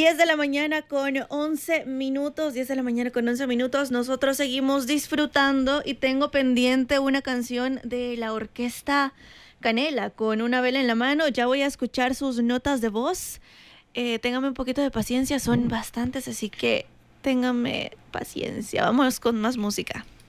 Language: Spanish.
10 de la mañana con 11 minutos, 10 de la mañana con 11 minutos. Nosotros seguimos disfrutando y tengo pendiente una canción de la orquesta Canela con Una vela en la mano. Ya voy a escuchar sus notas de voz. Téngame un poquito de paciencia, son bastantes, así que téngame paciencia. Vamos con más música.